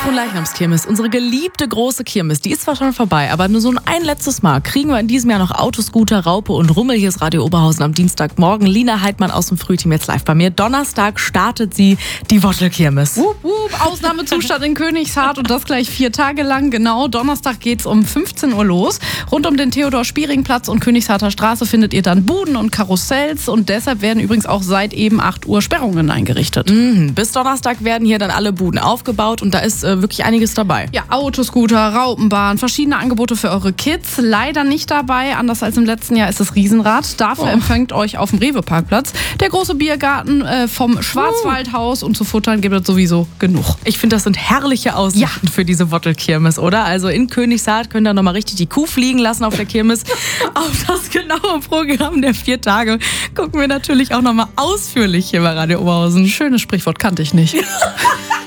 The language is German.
Fronleichnamskirmes, unsere geliebte große Kirmes, die ist zwar schon vorbei, aber nur so ein letztes Mal kriegen wir in diesem Jahr noch Autoscooter, Raupe und Rummel. Hier ist Radio Oberhausen am Dienstagmorgen. Lina Heidmann aus dem Frühteam jetzt live bei mir. Donnerstag startet sie, die Wottelkirmes. Ausnahmezustand in Königshardt und das gleich 4 Tage lang. Genau, Donnerstag geht's um 15 Uhr los. Rund um den Theodor-Spiering-Platz und Königsharter Straße findet ihr dann Buden und Karussells und deshalb werden übrigens auch seit eben 8 Uhr Sperrungen eingerichtet. Bis Donnerstag werden hier dann alle Buden aufgebaut und da ist wirklich einiges dabei. Ja, Autoscooter, Raupenbahn, verschiedene Angebote für eure Kids. Leider nicht dabei, anders als im letzten Jahr ist das Riesenrad. Dafür empfängt euch auf dem Rewe-Parkplatz der große Biergarten vom Schwarzwaldhaus und zu futtern gibt es sowieso genug. Ich finde, das sind herrliche Aussichten für diese Wottelkirmes, oder? Also in Königshardt könnt ihr nochmal richtig die Kuh fliegen lassen auf der Kirmes. Auf das genaue Programm der 4 Tage gucken wir natürlich auch nochmal ausführlich hier bei Radio Oberhausen. Schönes Sprichwort, kannte ich nicht.